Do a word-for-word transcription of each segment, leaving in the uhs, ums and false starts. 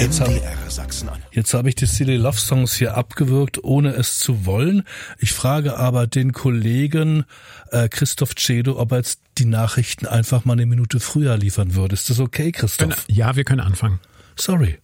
Jetzt habe ich, jetzt habe ich die Silly Love Songs hier abgewürgt, ohne es zu wollen. Ich frage aber den Kollegen äh, Christoph Cedo, ob er jetzt die Nachrichten einfach mal eine Minute früher liefern würde. Ist das okay, Christoph? Ja, wir können anfangen. Sorry.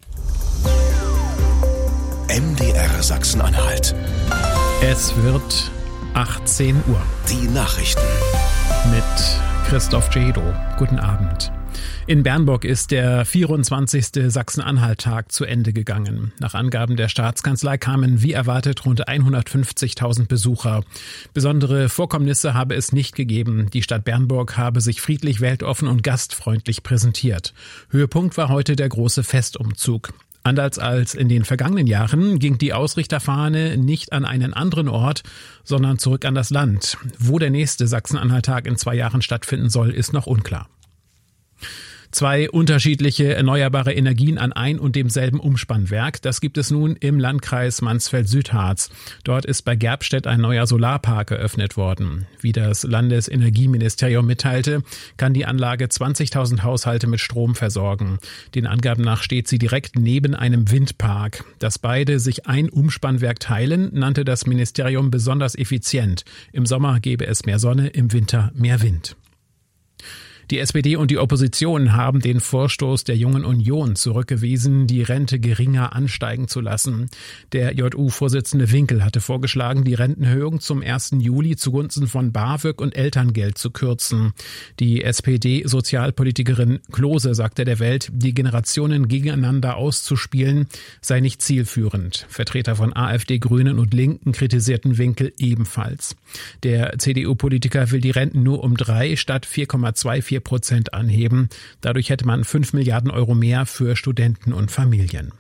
M D R Sachsen-Anhalt. Es wird achtzehn Uhr. Die Nachrichten. Mit Christoph Cedo. Guten Abend. In Bernburg ist der vierundzwanzigste Sachsen-Anhalt-Tag zu Ende gegangen. Nach Angaben der Staatskanzlei kamen wie erwartet rund hundertfünfzigtausend Besucher. Besondere Vorkommnisse habe es nicht gegeben. Die Stadt Bernburg habe sich friedlich, weltoffen und gastfreundlich präsentiert. Höhepunkt war heute der große Festumzug. Anders als in den vergangenen Jahren ging die Ausrichterfahne nicht an einen anderen Ort, sondern zurück an das Land. Wo der nächste Sachsen-Anhalt-Tag in zwei Jahren stattfinden soll, ist noch unklar. Zwei unterschiedliche erneuerbare Energien an ein und demselben Umspannwerk, das gibt es nun im Landkreis Mansfeld-Südharz. Dort ist bei Gerbstedt ein neuer Solarpark eröffnet worden. Wie das Landesenergieministerium mitteilte, kann die Anlage zwanzigtausend Haushalte mit Strom versorgen. Den Angaben nach steht sie direkt neben einem Windpark. Dass beide sich ein Umspannwerk teilen, nannte das Ministerium besonders effizient. Im Sommer gebe es mehr Sonne, im Winter mehr Wind. Die S P D und die Opposition haben den Vorstoß der Jungen Union zurückgewiesen, die Rente geringer ansteigen zu lassen. Der J U-Vorsitzende Winkel hatte vorgeschlagen, die Rentenerhöhung zum ersten Juli zugunsten von BAföG und Elterngeld zu kürzen. Die S P D-Sozialpolitikerin Klose sagte der Welt, die Generationen gegeneinander auszuspielen, sei nicht zielführend. Vertreter von AfD, Grünen und Linken kritisierten Winkel ebenfalls. Der C D U-Politiker will die Renten nur um drei statt vier Komma vierundzwanzig Prozent anheben. Dadurch hätte man fünf Milliarden Euro mehr für Studenten und Familien.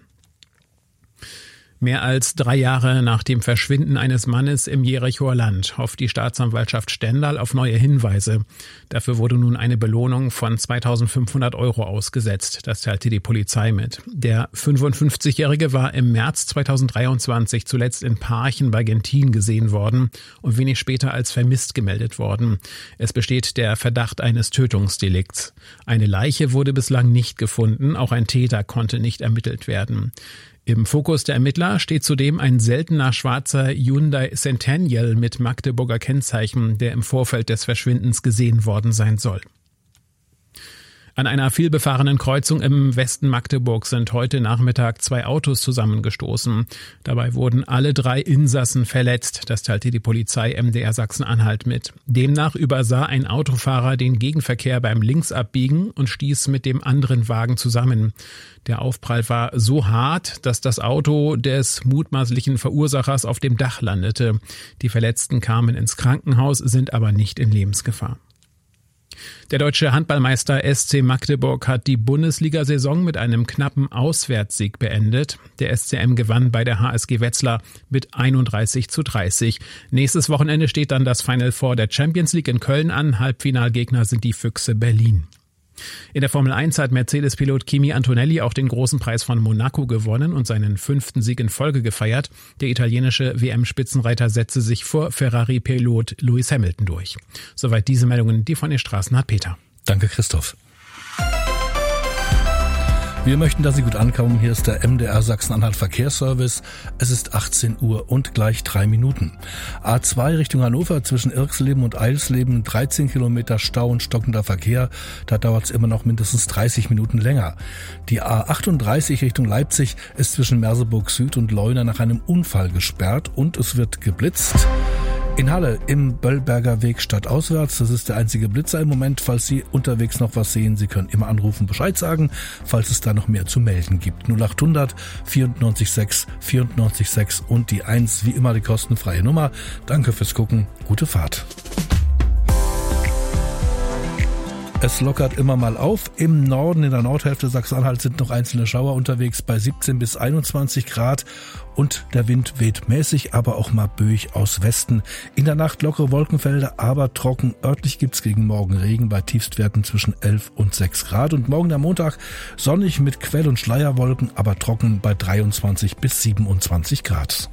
Mehr als drei Jahre nach dem Verschwinden eines Mannes im Jerichoer Land hofft die Staatsanwaltschaft Stendal auf neue Hinweise. Dafür wurde nun eine Belohnung von zweitausendfünfhundert Euro ausgesetzt. Das teilte die Polizei mit. Der fünfundfünfzigjährige war im März zweitausenddreiundzwanzig zuletzt in Parchen bei Gentin gesehen worden und wenig später als vermisst gemeldet worden. Es besteht der Verdacht eines Tötungsdelikts. Eine Leiche wurde bislang nicht gefunden, auch ein Täter konnte nicht ermittelt werden. Im Fokus der Ermittler steht zudem ein seltener schwarzer Hyundai Centennial mit Magdeburger Kennzeichen, der im Vorfeld des Verschwindens gesehen worden sein soll. An einer vielbefahrenen Kreuzung im Westen Magdeburgs sind heute Nachmittag zwei Autos zusammengestoßen. Dabei wurden alle drei Insassen verletzt, das teilte die Polizei M D R Sachsen-Anhalt mit. Demnach übersah ein Autofahrer den Gegenverkehr beim Linksabbiegen und stieß mit dem anderen Wagen zusammen. Der Aufprall war so hart, dass das Auto des mutmaßlichen Verursachers auf dem Dach landete. Die Verletzten kamen ins Krankenhaus, sind aber nicht in Lebensgefahr. Der deutsche Handballmeister S C Magdeburg hat die Bundesliga-Saison mit einem knappen Auswärtssieg beendet. Der S C M gewann bei der H S G Wetzlar mit einunddreißig zu dreißig. Nächstes Wochenende steht dann das Final Four der Champions League in Köln an. Halbfinalgegner sind die Füchse Berlin. In der Formel eins hat Mercedes-Pilot Kimi Antonelli auch den großen Preis von Monaco gewonnen und seinen fünften Sieg in Folge gefeiert. Der italienische W M-Spitzenreiter setzte sich vor Ferrari-Pilot Lewis Hamilton durch. Soweit diese Meldungen, die von den Straßen hat Peter. Danke, Christoph. Wir möchten, dass Sie gut ankommen. Hier ist der M D R Sachsen-Anhalt Verkehrsservice. Es ist achtzehn Uhr und gleich drei Minuten. A zwei Richtung Hannover zwischen Irxleben und Eilsleben, dreizehn Kilometer Stau und stockender Verkehr. Da dauert es immer noch mindestens dreißig Minuten länger. Die A achtunddreißig Richtung Leipzig ist zwischen Merseburg Süd und Leuna nach einem Unfall gesperrt und es wird geblitzt. In Halle im Böllberger Weg stadtauswärts, das ist der einzige Blitzer im Moment. Falls Sie unterwegs noch was sehen, Sie können immer anrufen, Bescheid sagen, falls es da noch mehr zu melden gibt. null achthundert vierundneunzig sechs vierundneunzig sechs und die eins, wie immer die kostenfreie Nummer. Danke fürs Gucken, gute Fahrt. Es lockert immer mal auf. Im Norden, in der Nordhälfte Sachsen-Anhalt sind noch einzelne Schauer unterwegs bei siebzehn bis einundzwanzig Grad und der Wind weht mäßig, aber auch mal böig aus Westen. In der Nacht lockere Wolkenfelder, aber trocken. Örtlich gibt's gegen Morgen Regen bei Tiefstwerten zwischen elf und sechs Grad und morgen der Montag sonnig mit Quell- und Schleierwolken, aber trocken bei dreiundzwanzig bis siebenundzwanzig Grad.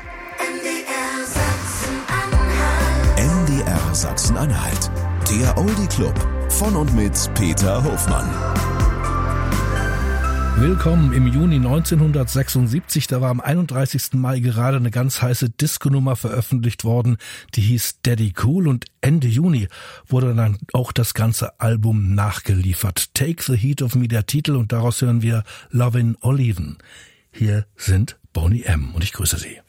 M D R Sachsen-Anhalt, der Oldie Club. Von und mit Peter Hofmann. Willkommen im Juni neunzehnhundertsechsundsiebzig, da war am einunddreißigsten Mai gerade eine ganz heiße Disco-Nummer veröffentlicht worden, die hieß Daddy Cool, und Ende Juni wurde dann auch das ganze Album nachgeliefert. Take the Heat of Me, der Titel, und daraus hören wir Lovin' or Leavin'. Hier sind Boney M. und ich grüße Sie.